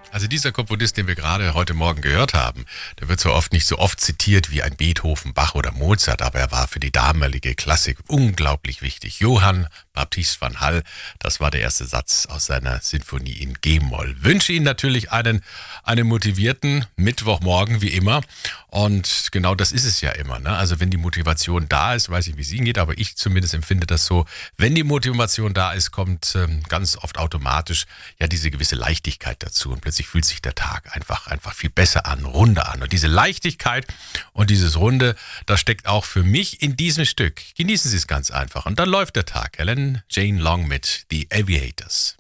Also dieser Komponist, den wir gerade heute Morgen gehört haben, der wird so oft nicht so oft zitiert wie ein Beethoven, Bach oder Mozart, aber er war für die damalige Klassik unglaublich wichtig. Johann Baptist van Hall, das war der erste Satz aus seiner Sinfonie in G-Moll. Wünsche Ihnen natürlich einen motivierten Mittwochmorgen wie immer. Und genau das ist es ja immer, ne? Also wenn die Motivation da ist, weiß ich, wie es Ihnen geht, aber ich zumindest empfinde das so, wenn die Motivation da ist, kommt ganz oft automatisch ja diese gewisse Leichtigkeit dazu und plötzlich fühlt sich der Tag einfach viel besser an, runder an. Und diese Leichtigkeit und dieses Runde, das steckt auch für mich in diesem Stück. Genießen Sie es ganz einfach und dann läuft der Tag. Helen Jane Long mit The Aviators.